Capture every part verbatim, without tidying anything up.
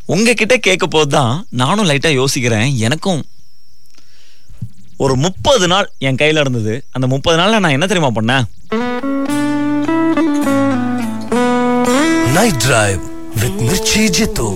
உங்ககிட்ட கேட்க போது தான் நானும் லைட்டா யோசிக்கிறேன். எனக்கும் ஒரு முப்பது நாள் என் கையில இருந்தது. அந்த முப்பது நாள்ல நான் என்ன தெரியுமா பண்ணேன்? Night Drive with Mirchi Jitu.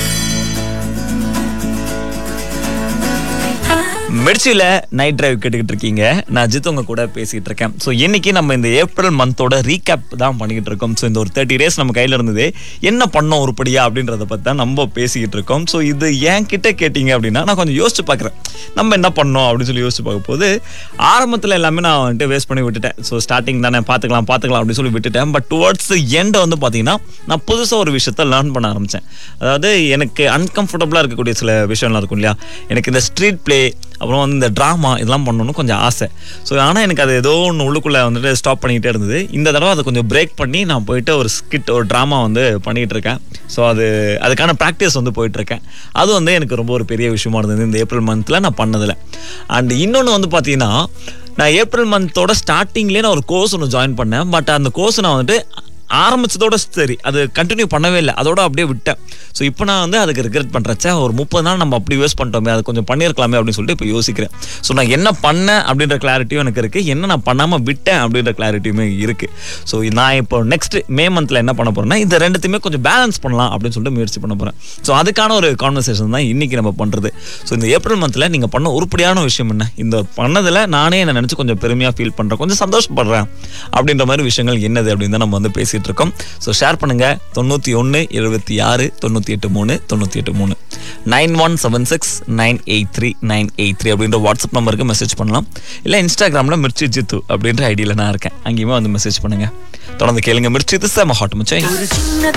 மிர்ச்சியில night drive கேட்டுக்கிட்டு இருக்கீங்க. நான் ஜித்து உங்க கூட பேசிட்டு இருக்கேன். ஸோ இன்னைக்கு நம்ம இந்த ஏப்ரல் மந்தோட ரீகேப் தான் பண்ணிக்கிட்டு இருக்கோம். ஸோ இந்த ஒரு தேர்ட்டி டேஸ் நம்ம கையில இருந்தது என்ன பண்ணோம் உருப்படியா அப்படின்றத பத்தி தான் நம்ம பேசிக்கிட்டு இருக்கோம். ஸோ இது என் கிட்ட கேட்டீங்க அப்படின்னா நான் கொஞ்சம் யோசிச்சு பார்க்குறேன், நம்ம என்ன பண்ணோம் அப்படின்னு சொல்லி யோசிச்சு பார்க்க போது ஆரம்பத்தில் எல்லாமே நான் வந்துட்டு வேஸ்ட் பண்ணி விட்டுட்டேன். ஸோ ஸ்டார்டிங் தானே பார்த்துக்கலாம் பார்த்துக்கலாம் அப்படின்னு சொல்லி விட்டுட்டேன். பட் டுவர்ட்ஸ் எண்ட் வந்து பார்த்தீங்கன்னா நான் புதுசாக ஒரு விஷயத்த லேர்ன் பண்ண ஆரம்பித்தேன். அதாவது எனக்கு அன்கம்ஃபர்டபுளாக இருக்கக்கூடிய சில விஷயம்லாம் இருக்கும் இல்லையா, எனக்கு இந்த ஸ்ட்ரீட் பிளே அப்புறம் வந்து இந்த ட்ராமா இதெல்லாம் பண்ணணும்னு கொஞ்சம் ஆசை. ஸோ ஆனால் எனக்கு அது ஏதோ ஒன்று உள்ளுக்குள்ளே வந்துட்டு ஸ்டாப் பண்ணிக்கிட்டே இருந்தது. இந்த தடவை அதை கொஞ்சம் பிரேக் பண்ணி நான் போயிட்டு ஒரு ஸ்கிட் ஒரு ட்ராமா வந்து பண்ணிக்கிட்டு இருக்கேன். ஸோ அது அதுக்கான ப்ராக்டிஸ் வந்து போயிட்டுருக்கேன். அது வந்து எனக்கு ரொம்ப ஒரு பெரிய விஷயமா இருந்தது இந்த ஏப்ரல் மந்தில் நான் பண்ணதில். அண்ட் இன்னொன்று வந்து பார்த்தீங்கன்னா, நான் ஏப்ரல் மந்தோட ஸ்டார்டிங்லேயே நான் ஒரு கோர்ஸ் ஒன்று ஜாயின் பண்ணேன். பட் அந்த கோர்ஸ் நான் வந்துட்டு ஆரம்பிச்சதோட சரி அது கண்டினியூ பண்ணவே இல்லை, அதோட அப்படியே விட்டேன். ஸோ இப்போ நான் வந்து அதுக்கு ரிக்ரெட் பண்ணுறச்சா ஒரு முப்பது நாள் நம்ம அப்படி வேஸ்ட் பண்ணிட்டோமே, அது கொஞ்சம் பண்ணியிருக்கலாமே அப்படின்னு சொல்லிட்டு இப்போ யோசிக்கிறேன். ஸோ நான் என்ன பண்ணேன் அப்படின்ற கிளாரிட்டியும் எனக்கு இருக்குது, என்ன நான் பண்ணாமல் விட்டேன் அப்படின்ற கிளாரிட்டியுமே இருக்குது. ஸோ நான் இப்போ நெக்ஸ்ட் மே மந்தில் என்ன பண்ண போகிறேன்னா இந்த ரெண்டுத்தையுமே கொஞ்சம் பேலன்ஸ் பண்ணலாம் அப்படின்னு சொல்லிட்டு முயற்சி பண்ண போகிறேன். ஸோ அதுக்கான ஒரு கான்வர்சேஷன் தான் இன்றைக்கி நம்ம பண்ணுறது. ஸோ இந்த ஏப்ரல் மந்தில் நீங்கள் பண்ண உருப்படியான விஷயம் என்ன, இந்த பண்ணதில் நானே என்னை நினச்சி கொஞ்சம் பெருமையாக ஃபீல் பண்ணுறேன், கொஞ்சம் சந்தோஷப்படுறேன் அப்படின்ற மாதிரி விஷயங்கள் என்னது அப்படின்னு தான் நம்ம வந்து பேசி இருக்கோம். ஸோ ஷேர் பண்ணுங்க. தொண்ணூற்றி ஒன்று எழுபத்தி ஆறு தொண்ணூற்றி எட்டு மூணு தொண்ணூற்றி எட்டு மூணு nine one seven six nine eight three nine eight three அப்படின்ற வாட்ஸ்அப் நம்பருக்கு மெசேஜ் பண்ணலாம். இல்லை இன்ஸ்டாகிராமில் மிர்ச்சி ஜித்து அப்படின்ற ஐடியில் நான் இருக்கேன், அங்கேயுமே வந்து மெசேஜ் பண்ணுங்க. தொடர்ந்து கேளுங்க. மிர்ச்சி இது செம ஹாட் மச்சான்.